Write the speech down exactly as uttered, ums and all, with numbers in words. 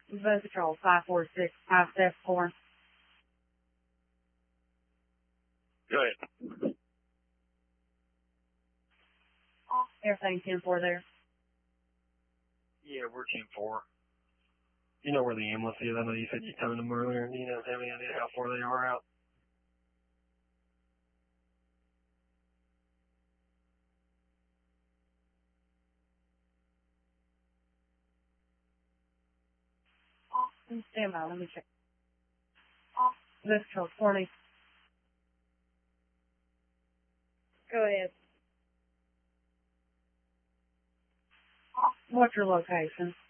Bus Patrol five four six five seven four. Go ahead. Everything ten four there. Yeah, we're ten four. You know where the ambulance is? I know you said you told them earlier. Do you know have any idea how far they are out? Stand by, let me check. Bus Patrol twenty. Go ahead. What's your location?